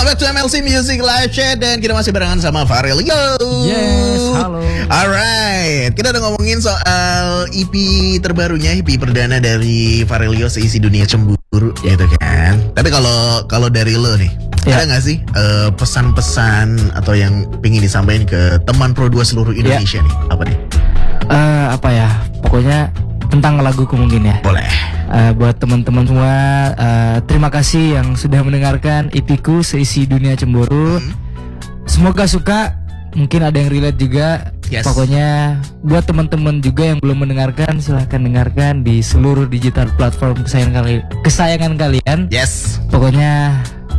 back to MLC Music Live Chat dan kita masih barengan sama Farelio. Yes, halo. Alright, kita udah ngomongin soal EP terbarunya, EP perdana dari Farelio, Seisi Dunia Cemburu, gitu kan. Tapi kalau dari lo nih, ada nggak sih pesan-pesan atau yang pengen disampaikan ke teman Pro 2 seluruh Indonesia nih? Apa nih? Apa ya? Pokoknya tentang laguku mungkin ya. Boleh. Buat teman-teman semua, terima kasih yang sudah mendengarkan EP-ku Seisi Dunia Cemburu. Semoga suka, mungkin ada yang relate juga. Yes. Pokoknya buat teman-teman juga yang belum mendengarkan, silahkan dengarkan di seluruh digital platform kesayangan kalian. Yes. Pokoknya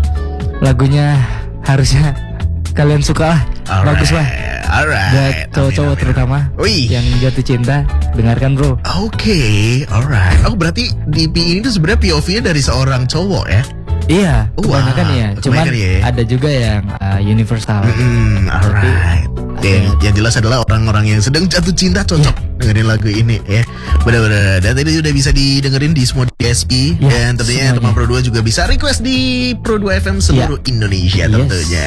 lagunya harusnya kalian suka lah. Bagus lah. Alright. Buat cowok-cowok terutama yang jatuh cinta, dengarkan bro. Oke, alright. Oh berarti di EP ini tuh sebenarnya POV-nya dari seorang cowok ya? Iya, kebanyakan ya. Cuman ya. ada juga yang universal. Alright. Yang jelas adalah orang-orang yang sedang jatuh cinta cocok dengerin lagu ini ya. Benar-benar. Dan tadi udah bisa didengerin di semua DSP dan tentunya teman Pro 2 juga bisa request di Pro 2 FM seluruh Indonesia tentunya.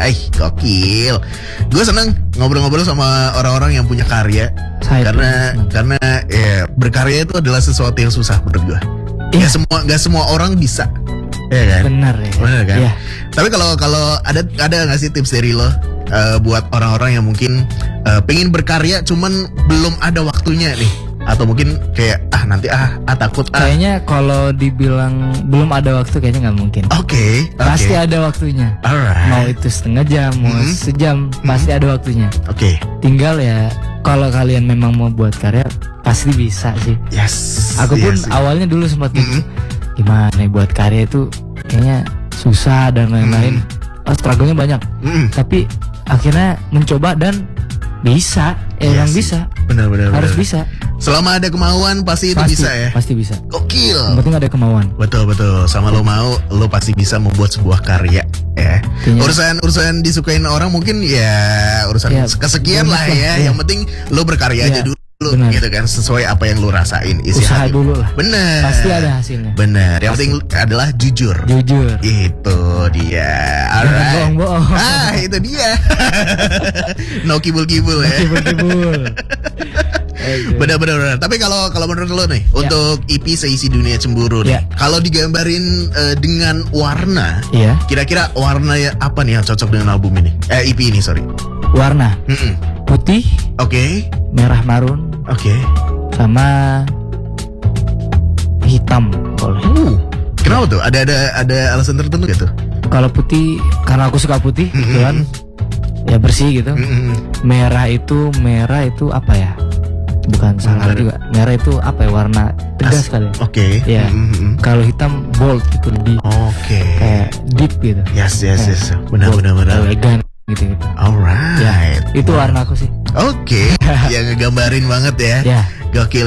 Gokil. Gue seneng ngobrol-ngobrol sama orang-orang yang punya karya. Karena ya berkarya itu adalah sesuatu yang susah menurut gue. Gak semua orang bisa. Ya kan? Benar ya. Benar kan? Ya. Tapi kalau ada nggak sih tips dari lo buat orang-orang yang mungkin pengen berkarya cuman belum ada waktunya nih, atau mungkin kayak nanti takut Kayaknya kalau dibilang belum ada waktu kayaknya nggak mungkin. Oke. Pasti ada waktunya. Alright. Mau itu setengah jam, mau sejam, pasti ada waktunya. Oke. Tinggal ya kalau kalian memang mau buat karya pasti bisa sih. Yes. Aku pun awalnya dulu sempat gimana nih buat karya itu kayaknya susah dan lain-lain. Struggle-nya banyak. Tapi akhirnya mencoba dan bisa. Yang bisa. Benar. Harus bisa. Selama ada kemauan pasti itu bisa ya. Pasti bisa. Gokil. Yang penting ada kemauan. Betul. Sama lo mau, lo pasti bisa membuat sebuah karya ya. Urusan disukain orang mungkin ya urusan kesekian lah ya. Yang penting lo berkarya aja dulu. Gitu kan, sesuai apa yang lu rasain, isi usaha hati. Dulu lah. Bener. Pasti ada hasilnya. Bener. Yang penting adalah jujur. Itu dia. Alright. Bohong. Itu dia. No kibul-kibul ya. Kibul-kibul. Bener. Tapi kalau menurut lo nih, untuk EP Seisi Dunia Cemburu nih, kalau digambarin dengan warna, kira-kira warna apa nih yang cocok dengan album ini? EP ini, sorry. Warna. Putih. Oke. Merah marun. Oke. Sama hitam boleh. Kenapa tuh? Ada alasan tertentu gitu? Kalau putih karena aku suka putih, gitu kan. Ya bersih gitu. Merah itu apa ya? Bukan salah juga. Merah itu apa ya? Warna tegas kali. Oke. Ya. Kalau hitam bold gitu, lebih. Oke. Kayak deep gitu. Yes. Benar. Elegan gitu. Alright. Ya, itu warna aku sih. Oke. Yang ngegambarin banget ya. Gokil.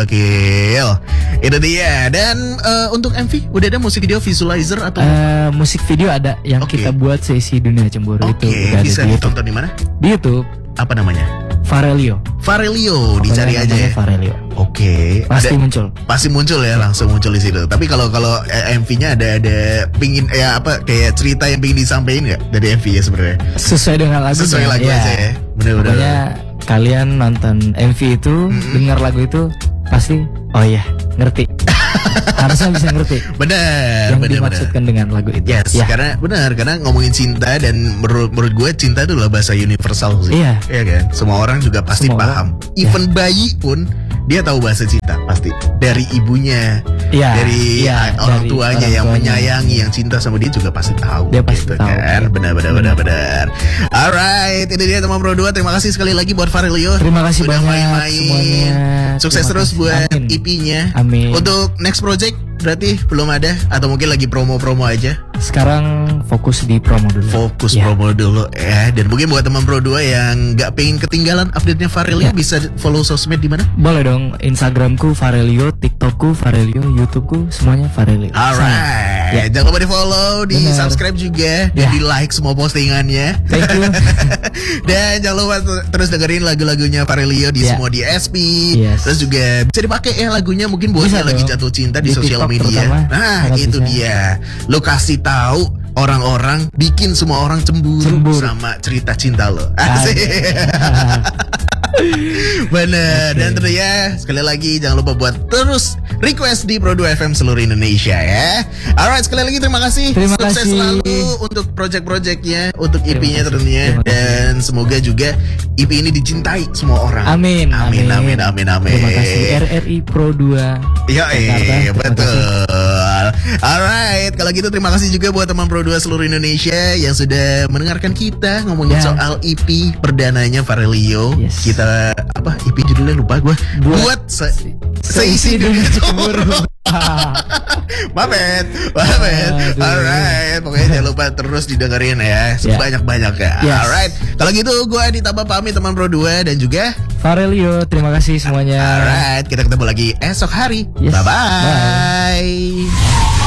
Itu dia. Dan untuk MV udah ada musik video visualizer atau musik video ada yang kita buat Seisi Dunia Cemburu itu. Bisa ditonton di mana? Di YouTube. Apa namanya? Farelio, dicari aja ya. Farelio. Oke. Pasti muncul ya, langsung muncul di situ. Tapi kalau MV-nya ada pingin kayak cerita yang pingin disampaikan nggak dari MV ya sebenarnya? Sesuai dengan lagu. Sesuai lagu aja ya. Benar. Pokoknya kalian nonton MV itu, dengar lagu itu pasti ngerti. Harusnya bisa ngerti. Benar. Yang dimaksudkan dengan lagu itu. Yes. Karena ngomongin cinta dan menurut gue cinta itu adalah bahasa universal sih. Iya kan. Semua orang juga pasti paham. Even bayi pun dia tahu bahasa cinta pasti dari ibunya, dari orang tuanya yang menyayangi, yang cinta sama dia juga pasti tahu. Dia pasti tahu. Kan? Benar. Alright, ini dia teman Pro 2. Terima kasih sekali lagi buat Farelio. Terima kasih udah banyak main-main. Semuanya. Sukses terus buat EP-nya. Amin. Untuk next project berarti belum ada atau mungkin lagi promo-promo aja? Sekarang fokus di promo dulu. Promo dulu ya. Dan mungkin buat teman Pro 2 yang nggak pengen ketinggalan update-nya Farelio, bisa follow sosmed di mana? Boleh dong, Instagramku Farelio, TikTokku Farelio, YouTubeku semuanya Farelio. Alright. Jangan lupa di follow, di subscribe juga, dan di like semua postingannya. Thank you. Dan jangan lupa terus dengerin lagu-lagunya Farelio di semua DSP. Terus juga bisa dipakai lagunya mungkin buat yang lagi jatuh cinta di sosial media. Nah, itu dia. Lo kasih tahu orang-orang bikin semua orang cemburu sama cerita cinta lo. Asik. Bener. Dan tentunya sekali lagi jangan lupa buat terus request di Pro 2 FM seluruh Indonesia ya. Alright, sekali lagi terima kasih. Sukses selalu untuk project-projectnya, untuk EP-nya tentunya, dan semoga juga EP ini dicintai semua orang. Amin. Terima kasih RRI Pro 2. Ya, betul. Alright, kalau gitu terima kasih juga buat teman Pro 2 seluruh Indonesia yang sudah mendengarkan kita ngomongin soal EP perdananya Farelio. Kita apa EP judulnya lupa gue. Buat seisi dunia cemburu. Mabet. Alright, pokoknya jangan lupa terus didengerin ya sebanyak-banyak ya. Alright, kalau gitu gue ditambah pamit teman Pro 2 dan juga Farelio. Terima kasih semuanya. Alright, kita ketemu lagi esok hari. Bye-bye.